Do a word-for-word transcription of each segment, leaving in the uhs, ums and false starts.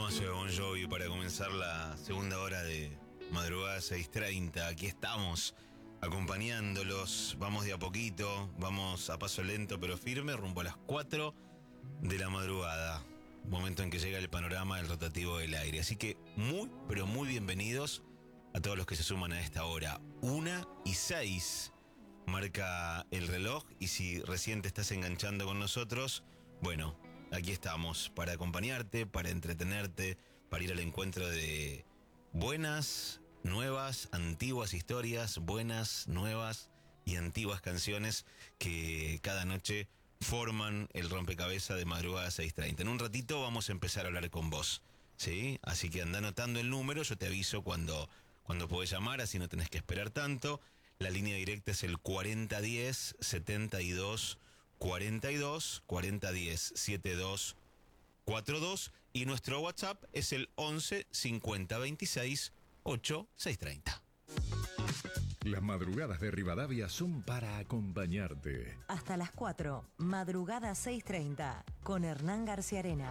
Temazo de Bon Jovi para comenzar la segunda hora de madrugada seis treinta. Aquí estamos acompañándolos. Vamos de a poquito, vamos a paso lento pero firme, rumbo a las cuatro de la madrugada. Momento en que llega el panorama del rotativo del aire. Así que muy, pero muy bienvenidos a todos los que se suman a esta hora. Una y seis marca el reloj. Y si recién te estás enganchando con nosotros, bueno, aquí estamos para acompañarte, para entretenerte, para ir al encuentro de buenas, nuevas, antiguas historias, buenas, nuevas y antiguas canciones que cada noche forman el rompecabezas de madrugada seis treinta. En un ratito vamos a empezar a hablar con vos, ¿sí? Así que anda anotando el número, yo te aviso cuando, cuando podés llamar, así no tenés que esperar tanto. La línea directa es el cuarenta diez setenta y dos cuarenta y dos, cuarenta diez setenta y dos cuarenta y dos, y nuestro WhatsApp es el once cincuenta veintiséis ocho seis treinta. Las madrugadas de Rivadavia son para acompañarte. Hasta las cuatro, madrugada seis treinta, con Hernán García Arena.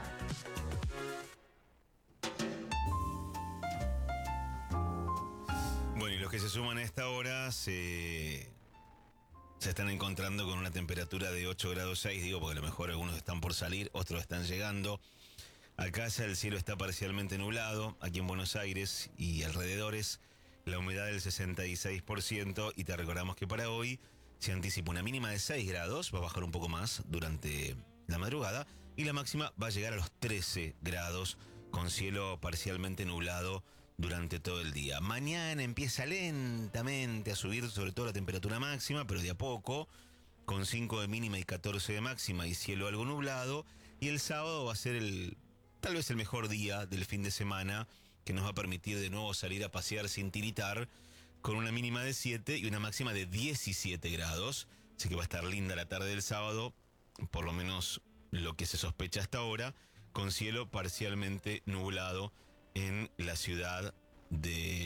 Bueno, y los que se suman a esta hora se, se están encontrando con una temperatura de ocho grados seis, digo porque a lo mejor algunos están por salir, otros están llegando. Acá ya el cielo está parcialmente nublado, aquí en Buenos Aires y alrededores, la humedad del sesenta y seis por ciento, y te recordamos que para hoy se anticipa una mínima de seis grados, va a bajar un poco más durante la madrugada, y la máxima va a llegar a los trece grados, con cielo parcialmente nublado durante todo el día. Mañana empieza lentamente a subir sobre todo la temperatura máxima, pero de a poco, con cinco de mínima y catorce de máxima y cielo algo nublado, y el sábado va a ser el tal vez el mejor día del fin de semana, que nos va a permitir de nuevo salir a pasear sin tiritar, con una mínima de siete y una máxima de diecisiete grados. Así que va a estar linda la tarde del sábado, por lo menos lo que se sospecha hasta ahora, con cielo parcialmente nublado en la ciudad de